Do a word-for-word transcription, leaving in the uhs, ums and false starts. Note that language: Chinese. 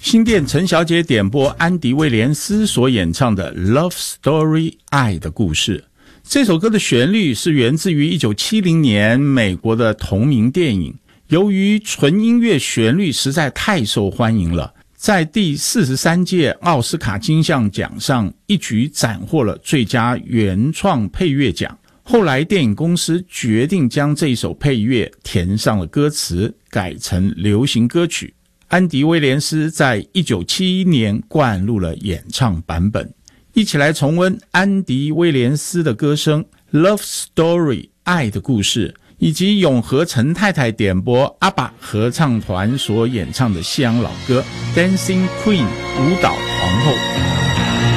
新店陈小姐点播安迪威廉斯所演唱的 Love Story 爱的故事。这首歌的旋律是源自于一九七零年美国的同名电影，由于纯音乐旋律实在太受欢迎了，在第四十三届奥斯卡金像奖上一举斩获了最佳原创配乐奖。后来电影公司决定将这首配乐填上了歌词，改成流行歌曲。安迪威廉斯在一九七一年灌录了演唱版本。一起来重温安迪威廉斯的歌声 Love Story 爱的故事，以及永和陈太太点播阿爸合唱团所演唱的西洋老歌 Dancing Queen 舞蹈皇后。